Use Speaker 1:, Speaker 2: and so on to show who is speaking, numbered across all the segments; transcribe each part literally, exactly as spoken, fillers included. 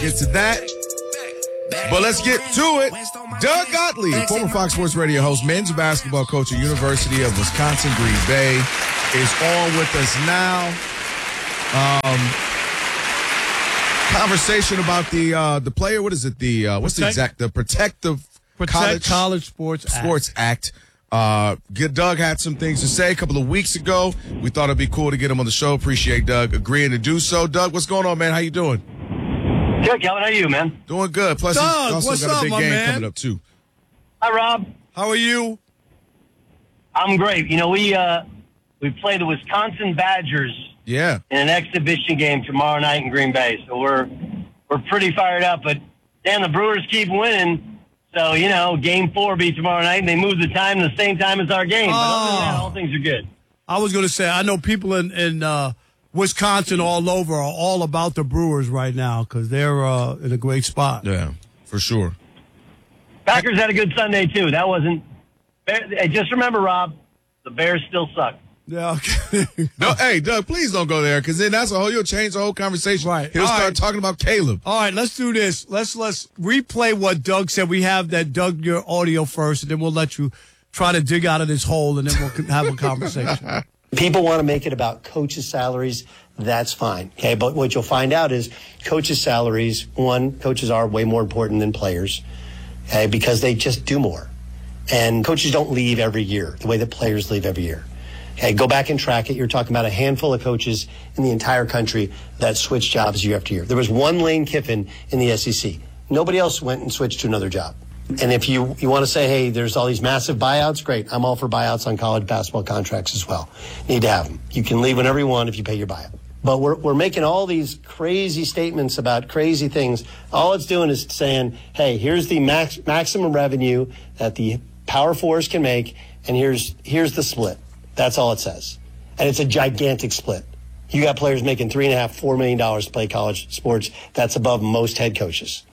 Speaker 1: Get to that. But let's get to it. Doug Gottlieb, former Fox Sports Radio host, men's basketball coach at University of Wisconsin, Green Bay, is on with us now. Um, conversation about the uh, the player. What is it? The uh, what's
Speaker 2: Protect,
Speaker 1: the exact the Protective
Speaker 2: Protect
Speaker 1: College,
Speaker 2: College Sports
Speaker 1: Sports
Speaker 2: Act.
Speaker 1: Act. Uh, Doug had some things to say a couple of weeks ago. We thought it'd be cool to get him on the show. Appreciate Doug agreeing to do so. Doug, what's going on, man? How you doing?
Speaker 3: Good, Calvin. How are you, man?
Speaker 1: Doing good. Plus,
Speaker 2: Doug,
Speaker 1: he's also
Speaker 2: what's
Speaker 1: got a
Speaker 2: up,
Speaker 1: big
Speaker 2: my
Speaker 1: game
Speaker 2: man?
Speaker 1: coming up too.
Speaker 3: Hi, Rob.
Speaker 2: How are you?
Speaker 3: I'm great. You know, we uh, we play the Wisconsin Badgers
Speaker 1: Yeah.
Speaker 3: in an exhibition game tomorrow night in Green Bay, so we're we're pretty fired up. But damn, the Brewers keep winning. So, you know, game four will be tomorrow night, and they move the time the same time as our game. But other than that, all things are good.
Speaker 2: I was going to say, I know people in, in uh, Wisconsin all over are all about the Brewers right now because they're uh, in a great spot.
Speaker 1: Yeah, for sure.
Speaker 3: Packers had a good Sunday, too. That wasn't – just remember, Rob, the Bears still suck.
Speaker 2: Yeah, okay.
Speaker 1: No, hey, Doug, please don't go there because then that's a whole, you'll change the whole conversation.
Speaker 2: Right.
Speaker 1: He'll
Speaker 2: All
Speaker 1: start
Speaker 2: right.
Speaker 1: talking about Caleb.
Speaker 2: All right, let's do this. Let's let's replay what Doug said. We have that, Doug, your audio first, and then we'll let you try to dig out of this hole, and then we'll have a conversation.
Speaker 4: People want to make it about coaches' salaries. That's fine. Okay. But what you'll find out is coaches' salaries, one, coaches are way more important than players, okay, because they just do more. And coaches don't leave every year the way that players leave every year. Okay, go back and track it. You're talking about a handful of coaches in the entire country that switch jobs year after year. There was one Lane Kiffin in the S E C. Nobody else went and switched to another job. And if you, you want to say, hey, there's all these massive buyouts, great. I'm all for buyouts on college basketball contracts as well. Need to have them. You can leave whenever you want if you pay your buyout. But we're, we're making all these crazy statements about crazy things. All it's doing is saying, hey, here's the max, maximum revenue that the Power Fours can make, and here's here's the split. That's all it says. And it's a gigantic split. You got players making three and a half, four million dollars to play college sports. That's above most head coaches.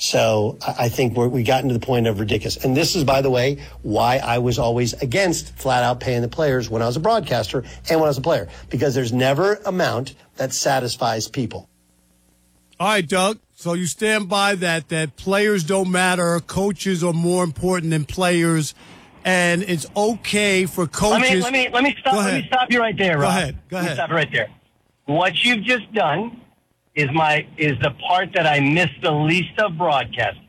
Speaker 4: So I think we're, we gotten to the point of ridiculous. And this is, by the way, why I was always against flat out paying the players when I was a broadcaster and when I was a player, because there's never amount that satisfies people.
Speaker 2: All right, Doug. So you stand by that, that players don't matter. Coaches are more important than players. And it's okay for coaches.
Speaker 3: Let me, let me, let me stop, let me stop you right there, Rob.
Speaker 2: Go ahead. Go
Speaker 3: let me
Speaker 2: ahead.
Speaker 3: stop you right there. What you've just done is my is the part that I miss the least of broadcasting.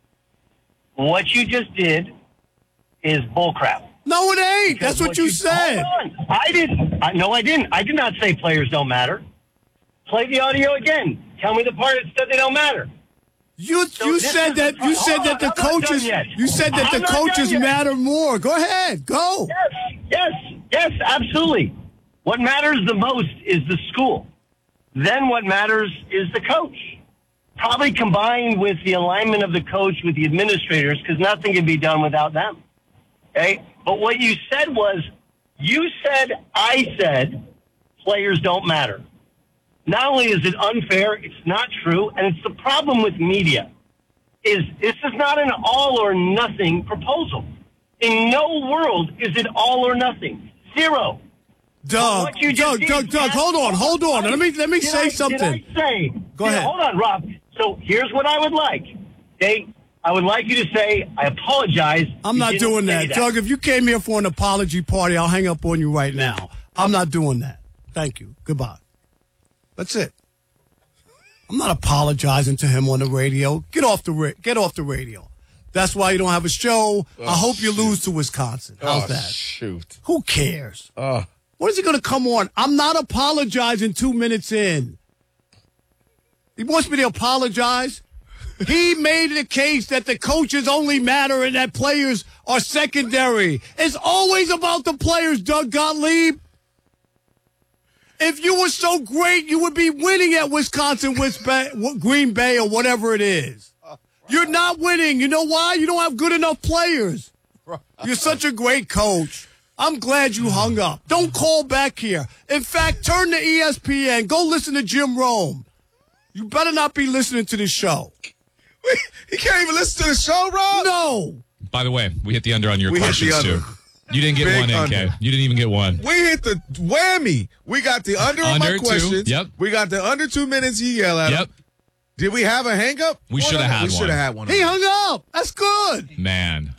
Speaker 3: What you just did is bullcrap.
Speaker 2: No, it ain't.
Speaker 3: Because
Speaker 2: That's what,
Speaker 3: what
Speaker 2: you,
Speaker 3: you
Speaker 2: said.
Speaker 3: Hold on. I didn't. I, no, I didn't. I did not say players don't matter. Play the audio again. Tell me the part that said they don't matter.
Speaker 2: You
Speaker 3: So
Speaker 2: you
Speaker 3: this
Speaker 2: said
Speaker 3: is
Speaker 2: that
Speaker 3: the-
Speaker 2: you said
Speaker 3: hold
Speaker 2: that
Speaker 3: on,
Speaker 2: the
Speaker 3: I'm not done
Speaker 2: coaches
Speaker 3: yet.
Speaker 2: you said that
Speaker 3: I'm
Speaker 2: the
Speaker 3: not done
Speaker 2: coaches
Speaker 3: yet.
Speaker 2: matter more. Go ahead. Go.
Speaker 3: Yes, yes, yes, absolutely. What matters the most is the school. Then what matters is the coach. Probably combined with the alignment of the coach with the administrators, because nothing can be done without them. Okay? But what you said was, you said, I said, players don't matter. Not only is it unfair, it's not true, and it's the problem with media, is this is not an all or nothing proposal. In no world is it all or nothing. Zero.
Speaker 2: Doug,
Speaker 3: What you just
Speaker 2: Doug,
Speaker 3: did-
Speaker 2: Doug, Doug, hold on, hold on. Let me let me
Speaker 3: Did
Speaker 2: say
Speaker 3: I-
Speaker 2: something.
Speaker 3: Did I say?
Speaker 2: Go
Speaker 3: did-
Speaker 2: ahead.
Speaker 3: Hold on, Rob. So here's what I would like. Okay? I would like you to say, I apologize.
Speaker 2: I'm
Speaker 3: You
Speaker 2: not
Speaker 3: didn't
Speaker 2: doing
Speaker 3: say
Speaker 2: that. Doug, if you came here for an apology party, I'll hang up on you right now. I'm not doing that. Thank you. Goodbye. That's it. I'm not apologizing to him on the radio. Get off the ra- get off the radio. That's why you don't have a show.
Speaker 1: Oh,
Speaker 2: I hope you
Speaker 1: shoot.
Speaker 2: lose to Wisconsin. How's
Speaker 1: oh,
Speaker 2: that?
Speaker 1: Shoot.
Speaker 2: Who cares?
Speaker 1: Oh.
Speaker 2: When is he going to come on? I'm not apologizing two minutes in. He wants me to apologize. He made the case that the coaches only matter and that players are secondary. It's always about the players, Doug Gottlieb. If you were so great, you would be winning at Wisconsin, West Bay, Green Bay, or whatever it is. You're not winning. You know why? You don't have good enough players. You're such a great coach. I'm glad you hung up. Don't call back here. In fact, turn to E S P N. Go listen to Jim Rome. You better not be listening to this show.
Speaker 1: Wait, he can't even listen to the show, Rob?
Speaker 2: No.
Speaker 5: By the way, we hit the under on your
Speaker 1: We hit
Speaker 5: questions,
Speaker 1: the under.
Speaker 5: too. You didn't get
Speaker 1: Big
Speaker 5: one in,
Speaker 1: under.
Speaker 5: K. You didn't even get one.
Speaker 1: We hit the whammy. We got the under on my
Speaker 5: Under two,
Speaker 1: questions.
Speaker 5: yep.
Speaker 1: We got the under two minutes he yelled at
Speaker 5: Yep.
Speaker 1: him. Did we have a hang up?
Speaker 5: We should have had
Speaker 1: we
Speaker 5: one.
Speaker 1: should have had one.
Speaker 2: He hung up. That's good.
Speaker 5: Man.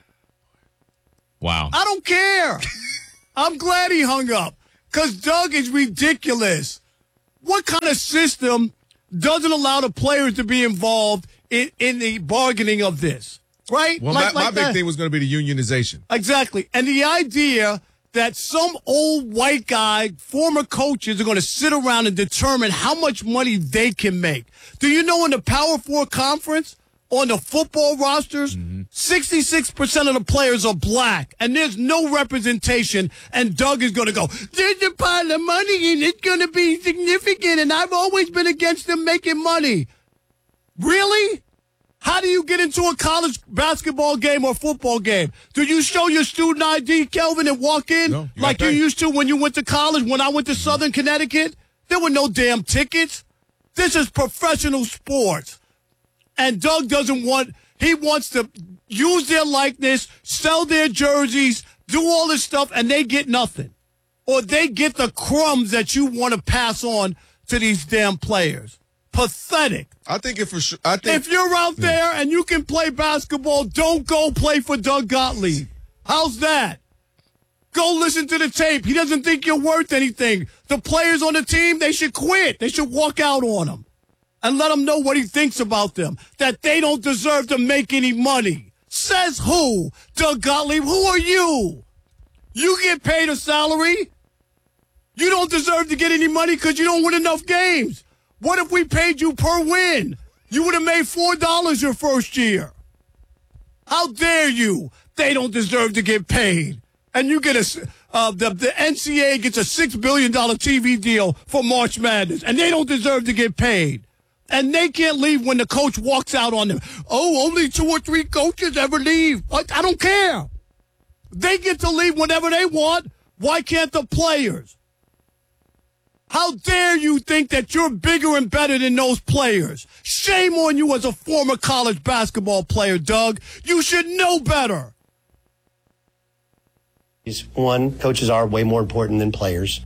Speaker 5: Wow.
Speaker 2: I don't care. I'm glad he hung up because Doug is ridiculous. What kind of system doesn't allow the players to be involved in, in the bargaining of this, right?
Speaker 1: Well,
Speaker 2: like,
Speaker 1: my,
Speaker 2: like
Speaker 1: my big
Speaker 2: that.
Speaker 1: thing was going to be the unionization.
Speaker 2: Exactly. And the idea that some old white guy, former coaches, are going to sit around and determine how much money they can make. Do you know in the Power Four conference, on the football rosters, mm-hmm. sixty-six percent of the players are black, and there's no representation, and Doug is going to go, there's a pile of money, and it's going to be significant, and I've always been against them making money. Really? How do you get into a college basketball game or football game? Do you show your student I D, Kelvin, and walk in
Speaker 1: no, you
Speaker 2: like you used to when you went to college? When I went to Southern Connecticut, there were no damn tickets. This is professional sports. And Doug doesn't want, he wants to use their likeness, sell their jerseys, do all this stuff, and they get nothing. Or they get the crumbs that you want to pass on to these damn players. Pathetic.
Speaker 1: I think if for sure, I think
Speaker 2: if you're out there and you can play basketball, don't go play for Doug Gottlieb. How's that? Go listen to the tape. He doesn't think you're worth anything. The players on the team, they should quit. They should walk out on him and let him know what he thinks about them, that they don't deserve to make any money. Says who? Doug Gottlieb, who are you? You get paid a salary. You don't deserve to get any money because you don't win enough games. What if we paid you per win? You would have made four dollars your first year. How dare you? They don't deserve to get paid. And you get a, uh, the, the N C A A gets a six billion dollars T V deal for March Madness, and they don't deserve to get paid. And they can't leave when the coach walks out on them. Oh, only two or three coaches ever leave. I, I don't care. They get to leave whenever they want. Why can't the players? How dare you think that you're bigger and better than those players? Shame on you as a former college basketball player, Doug. You should know better.
Speaker 4: One, coaches are way more important than players.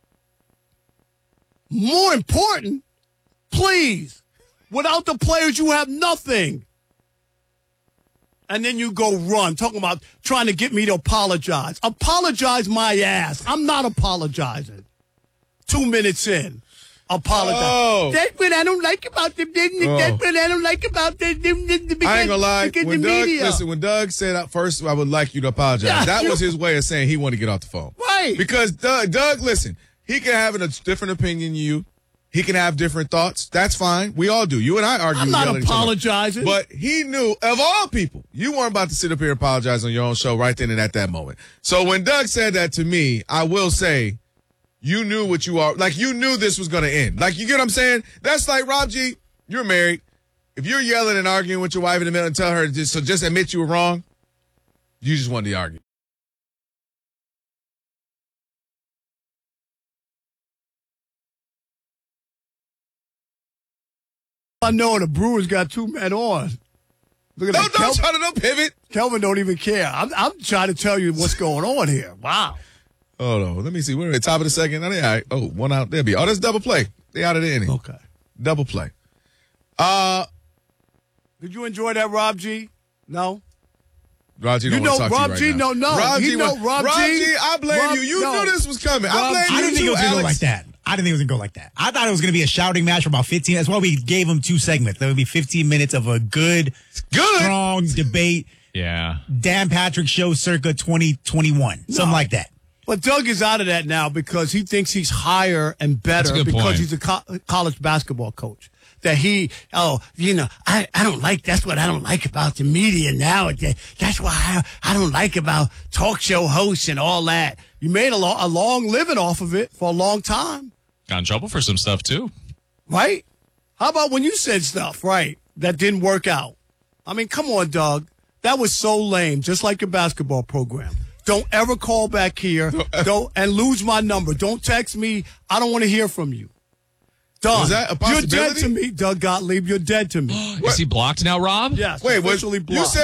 Speaker 2: More important? Please. Without the players, you have nothing. And then you go run, talking about trying to get me to apologize. Apologize my ass. I'm not apologizing. Two minutes in, apologize.
Speaker 1: Oh.
Speaker 2: That's what I don't like about them. That's
Speaker 1: Oh.
Speaker 2: what I don't like about them. them, them because,
Speaker 1: I ain't gonna lie.
Speaker 2: because
Speaker 1: When
Speaker 2: the
Speaker 1: Doug,
Speaker 2: media.
Speaker 1: listen, when Doug said at first, I would like you to apologize.
Speaker 2: Yeah,
Speaker 1: that
Speaker 2: you-
Speaker 1: was his way of saying he wanted to get off the phone.
Speaker 2: Right.
Speaker 1: Because Doug, Doug, listen, he can have a different opinion than you. He can have different thoughts. That's fine. We all do. You and I argue.
Speaker 2: I'm not
Speaker 1: yell at each other.
Speaker 2: apologizing.
Speaker 1: But he knew, of all people, you weren't about to sit up here and apologize on your own show right then and at that moment. So when Doug said that to me, I will say, you knew what you are. Like, you knew this was going to end. Like, you get what I'm saying? That's like, Rob G, you're married. If you're yelling and arguing with your wife in the middle and tell her, to just, so just admit you were wrong, you just wanted to argue.
Speaker 2: I know the Brewers got two men on. Look at
Speaker 1: Don't,
Speaker 2: that.
Speaker 1: don't
Speaker 2: Kelvin,
Speaker 1: try to don't pivot.
Speaker 2: Kelvin don't even care. I'm, I'm trying to tell you what's going on here. Wow.
Speaker 1: Hold on. Let me see. We're at the top of the second. Oh, they, oh one out. There be. Oh, that's double play. They out of the inning.
Speaker 2: Okay.
Speaker 1: Double play. Uh,
Speaker 2: Did you enjoy that, Rob G? No?
Speaker 1: Rob G,
Speaker 2: You
Speaker 1: don't
Speaker 2: know,
Speaker 1: want to talk
Speaker 2: Rob
Speaker 1: to you
Speaker 2: G,
Speaker 1: right now.
Speaker 2: no, no.
Speaker 1: Rob
Speaker 2: He
Speaker 1: G,
Speaker 2: know-
Speaker 1: wa-
Speaker 2: Rob
Speaker 1: Rob
Speaker 2: G,
Speaker 1: G, I blame
Speaker 2: Rob-
Speaker 1: you. You
Speaker 2: no.
Speaker 1: knew this was coming. I
Speaker 2: Rob
Speaker 1: blame
Speaker 2: G-
Speaker 1: you
Speaker 6: I didn't think
Speaker 1: too,
Speaker 6: it was going to go
Speaker 1: Alex.
Speaker 6: like that. I didn't think it was going to go like that. I thought it was going to be a shouting match for about fifteen. That's why we gave him two segments. There would be fifteen minutes of a good,
Speaker 1: Good.
Speaker 6: strong debate.
Speaker 5: Yeah.
Speaker 6: Dan Patrick Show circa twenty twenty-one. Something like that.
Speaker 2: But Doug is out of that now because he thinks he's higher and better
Speaker 5: That's a good
Speaker 2: because
Speaker 5: point.
Speaker 2: he's a co- college basketball coach. That he, oh, you know, I, I don't like, that's what I don't like about the media nowadays. That's why I, I don't like about talk show hosts and all that. You made a, lo- a long living off of it for a long time,
Speaker 5: Got in trouble for some stuff, too.
Speaker 2: right? How about when you said stuff, right, that didn't work out? I mean, come on, Doug. That was so lame, just like your basketball program. Don't ever call back here don't, and lose my number. Don't text me. I don't want to hear from you. Done.
Speaker 1: Was that a
Speaker 2: You're dead
Speaker 1: possibility?
Speaker 2: to me, Doug Gottlieb. You're dead to me.
Speaker 5: Is he blocked now, Rob?
Speaker 2: Yes,
Speaker 1: Wait, was,
Speaker 2: officially
Speaker 1: you
Speaker 2: blocked.
Speaker 1: said